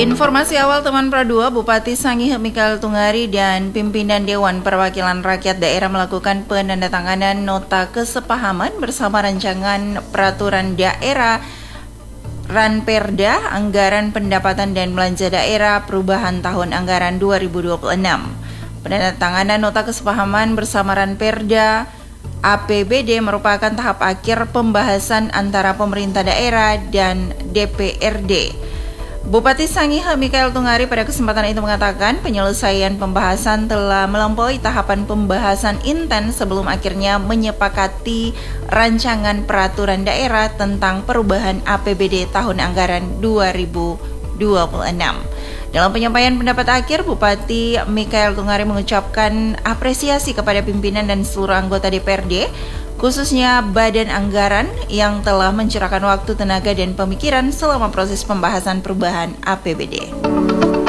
Informasi awal teman Pro 2, Bupati Sangihe Mikael Tungari dan pimpinan Dewan Perwakilan Rakyat Daerah melakukan penandatanganan nota kesepahaman bersama rancangan peraturan daerah Ranperda Anggaran Pendapatan dan Belanja Daerah Perubahan Tahun Anggaran 2026. Penandatanganan nota kesepahaman bersama Ranperda APBD merupakan tahap akhir pembahasan antara pemerintah daerah dan DPRD. Bupati Sangihe Mikael Tungari pada kesempatan itu mengatakan penyelesaian pembahasan telah melampaui tahapan pembahasan intens sebelum akhirnya menyepakati rancangan peraturan daerah tentang perubahan APBD tahun anggaran 2026. Dalam penyampaian pendapat akhir, Bupati Mikael Tungari mengucapkan apresiasi kepada pimpinan dan seluruh anggota DPRD, khususnya Badan Anggaran yang telah mencurahkan waktu, tenaga, dan pemikiran selama proses pembahasan perubahan APBD.